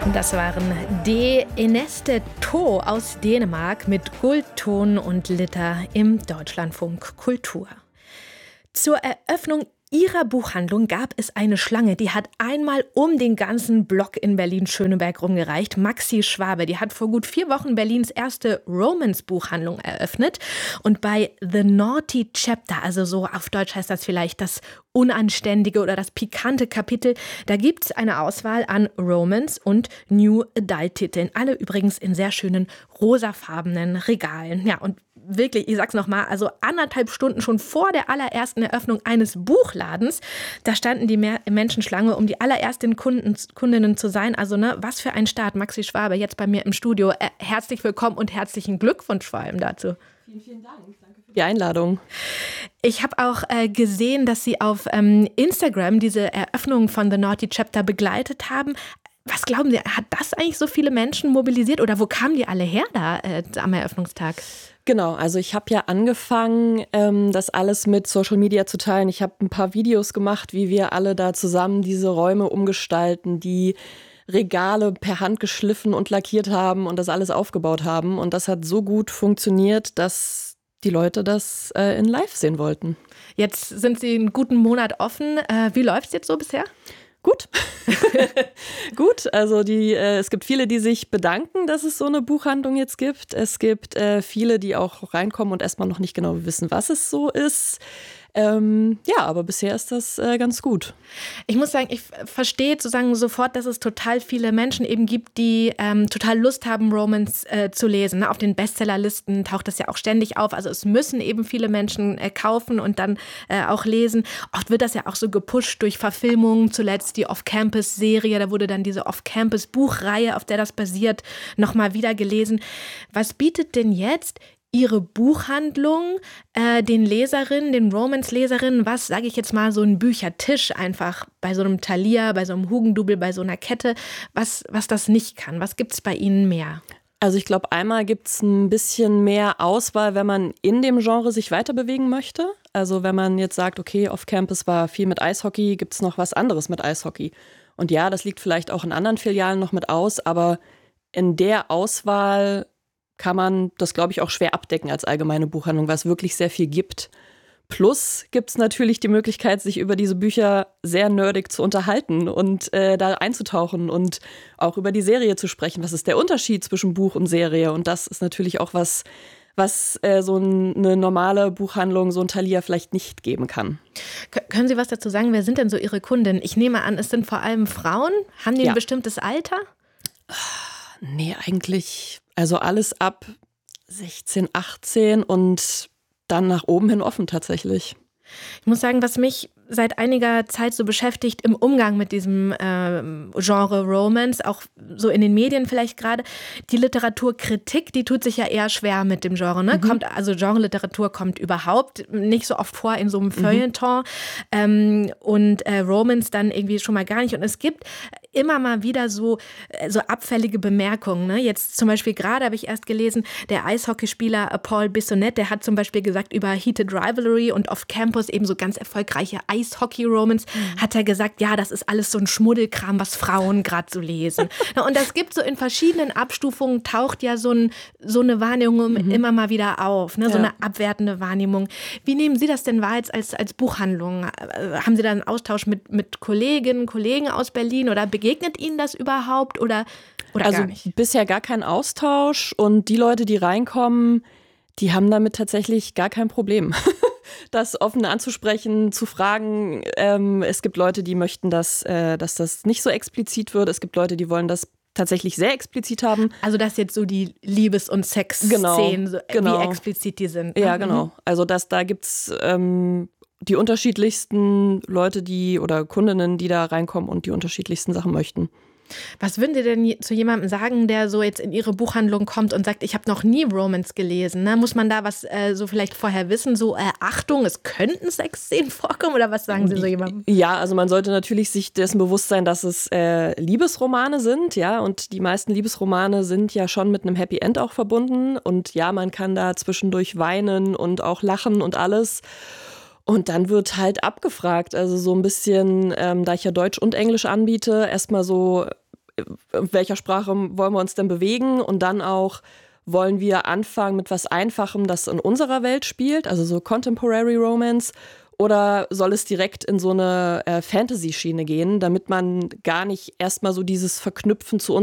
Das waren De Eneste To aus Dänemark mit Guldton und Litter im Deutschlandfunk Kultur. Zur Eröffnung ihrer Buchhandlung gab es eine Schlange, die hat einmal um den ganzen Block in Berlin-Schöneberg rumgereicht. Maxi Schwabe, die hat vor gut 4 Wochen Berlins erste Romance-Buchhandlung eröffnet. Und bei The Naughty Chapter, also so auf Deutsch heißt das vielleicht das unanständige oder das pikante Kapitel, da gibt es eine Auswahl an Romance- und New Adult-Titeln. Alle übrigens in sehr schönen rosafarbenen Regalen. Ja, und wirklich, ich sag's nochmal, also 1,5 Stunden schon vor der allerersten Eröffnung eines Buchladens, da standen die Menschenschlange, um die allerersten Kundinnen zu sein. Also was für ein Start. Maxi Schwabe jetzt bei mir im Studio. Herzlich willkommen und herzlichen Glückwunsch vor allem dazu. Vielen, vielen Dank. Danke für die Einladung. Ich habe auch gesehen, dass Sie auf Instagram diese Eröffnung von The Naughty Chapter begleitet haben. Was glauben Sie, hat das eigentlich so viele Menschen mobilisiert oder wo kamen die alle her da am Eröffnungstag? Genau, also ich habe ja angefangen, das alles mit Social Media zu teilen. Ich habe ein paar Videos gemacht, wie wir alle da zusammen diese Räume umgestalten, die Regale per Hand geschliffen und lackiert haben und das alles aufgebaut haben. Und das hat so gut funktioniert, dass die Leute das in live sehen wollten. Jetzt sind Sie einen guten Monat offen. Wie läuft es jetzt so bisher? Gut. Gut, also es gibt viele, die sich bedanken, dass es so eine Buchhandlung jetzt gibt. Es gibt viele, die auch reinkommen und erstmal noch nicht genau wissen, was es so ist. Ja, aber bisher ist das ganz gut. Ich muss sagen, ich verstehe sozusagen sofort, dass es total viele Menschen eben gibt, die total Lust haben, Romance zu lesen. Ne? Auf den Bestsellerlisten taucht das ja auch ständig auf. Also es müssen eben viele Menschen kaufen und dann auch lesen. Oft wird das ja auch so gepusht durch Verfilmungen. Zuletzt die Off-Campus-Serie, da wurde dann diese Off-Campus-Buchreihe, auf der das basiert, nochmal wieder gelesen. Was bietet denn jetzt Ihre Buchhandlung den Leserinnen, den Romance-Leserinnen, was, sage ich jetzt mal, so ein Büchertisch einfach bei so einem Thalia, bei so einem Hugendubel, bei so einer Kette, was das nicht kann? Was gibt es bei Ihnen mehr? Also ich glaube, einmal gibt es ein bisschen mehr Auswahl, wenn man in dem Genre sich weiter bewegen möchte. Also wenn man jetzt sagt, okay, Off-Campus war viel mit Eishockey, gibt es noch was anderes mit Eishockey. Und ja, das liegt vielleicht auch in anderen Filialen noch mit aus, aber in der Auswahl kann man das, glaube ich, auch schwer abdecken als allgemeine Buchhandlung, weil es wirklich sehr viel gibt. Plus gibt es natürlich die Möglichkeit, sich über diese Bücher sehr nerdig zu unterhalten und da einzutauchen und auch über die Serie zu sprechen. Was ist der Unterschied zwischen Buch und Serie? Und das ist natürlich auch was so eine normale Buchhandlung, so ein Thalia vielleicht nicht geben kann. Können Sie was dazu sagen? Wer sind denn so Ihre Kunden? Ich nehme an, es sind vor allem Frauen. Haben die ein bestimmtes Alter? Nee, eigentlich, also alles ab 16, 18 und dann nach oben hin offen tatsächlich. Ich muss sagen, was mich seit einiger Zeit so beschäftigt im Umgang mit diesem Genre Romance, auch so in den Medien vielleicht gerade, die Literaturkritik, die tut sich ja eher schwer mit dem Genre. Ne? Genre-Literatur kommt überhaupt nicht so oft vor in so einem Feuilleton und Romance dann irgendwie schon mal gar nicht. Und es gibt immer mal wieder so abfällige Bemerkungen. Ne? Jetzt zum Beispiel gerade habe ich erst gelesen, der Eishockeyspieler Paul Bissonnette, der hat zum Beispiel gesagt über Heated Rivalry und Off-Campus eben so ganz erfolgreiche Eishockey-Romance, hat er gesagt, ja, das ist alles so ein Schmuddelkram, was Frauen gerade so lesen. Und das gibt so in verschiedenen Abstufungen, taucht ja so eine Wahrnehmung immer mal wieder auf, ne? So eine abwertende Wahrnehmung. Wie nehmen Sie das denn wahr jetzt als Buchhandlung? Haben Sie da einen Austausch mit Kolleginnen, Kollegen aus Berlin oder begegnet Ihnen das überhaupt oder also gar nicht? Bisher gar kein Austausch und die Leute, die reinkommen, die haben damit tatsächlich gar kein Problem. Das offen anzusprechen, zu fragen. Es gibt Leute, die möchten, dass das nicht so explizit wird. Es gibt Leute, die wollen das tatsächlich sehr explizit haben. Also dass jetzt so die Liebes- und Sexszenen, wie explizit die sind. Ja, genau. Also da gibt es die unterschiedlichsten Leute, oder Kundinnen, die da reinkommen und die unterschiedlichsten Sachen möchten. Was würden Sie denn zu jemandem sagen, der so jetzt in Ihre Buchhandlung kommt und sagt, ich habe noch nie Romance gelesen? Ne? Muss man da was so vielleicht vorher wissen? So Achtung, es könnten Sexszenen vorkommen oder was sagen Sie so jemandem? Ja, also man sollte natürlich sich dessen bewusst sein, dass es Liebesromane sind, ja, und die meisten Liebesromane sind ja schon mit einem Happy End auch verbunden und ja, man kann da zwischendurch weinen und auch lachen und alles. Und dann wird halt abgefragt, also so ein bisschen, da ich ja Deutsch und Englisch anbiete, erstmal so in welcher Sprache wollen wir uns denn bewegen und dann auch, wollen wir anfangen mit was Einfachem, das in unserer Welt spielt, also so Contemporary Romance, oder soll es direkt in so eine Fantasy-Schiene gehen, damit man gar nicht erstmal so dieses Verknüpfen zu